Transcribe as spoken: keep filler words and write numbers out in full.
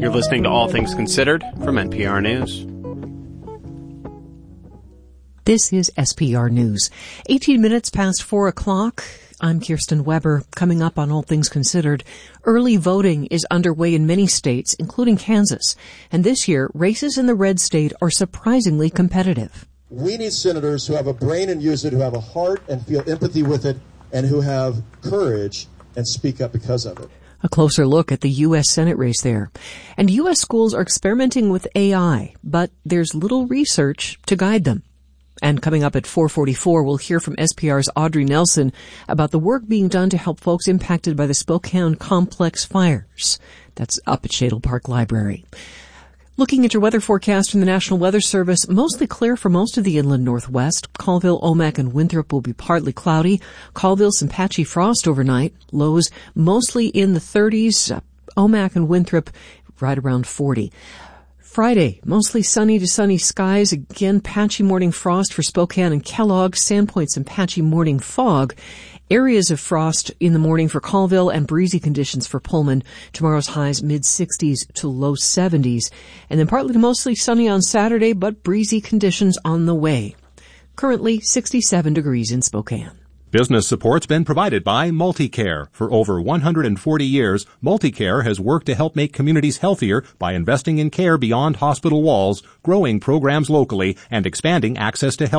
You're listening to All Things Considered from N P R News. This is S P R News. eighteen minutes past four o'clock. I'm Kirsten Weber. Coming up on All Things Considered, early voting is underway in many states, including Kansas. And this year, races in the red state are surprisingly competitive. We need senators who have a brain and use it, who have a heart and feel empathy with it, and who have courage and speak up because of it. A closer look at the U S Senate race there. And U S schools are experimenting with A I, but there's little research to guide them. And coming up at four forty-four, we'll hear from S P R's Audrey Nelson about the work being done to help folks impacted by the Spokane complex fires. That's up at Shadle Park Library. Looking at your weather forecast from the National Weather Service, mostly clear for most of the inland northwest. Colville, Omak, and Winthrop will be partly cloudy. Colville, some patchy frost overnight. Lows mostly in the thirties. Omak and Winthrop right around forty. Friday, mostly sunny to sunny skies. Again, patchy morning frost for Spokane and Kellogg. Sandpoint, some patchy morning fog. Areas of frost in the morning for Colville and breezy conditions for Pullman. Tomorrow's highs mid-sixties to low seventies. And then partly to mostly sunny on Saturday, but breezy conditions on the way. Currently sixty-seven degrees in Spokane. Business support's been provided by MultiCare. For over one hundred forty years, MultiCare has worked to help make communities healthier by investing in care beyond hospital walls, growing programs locally, and expanding access to health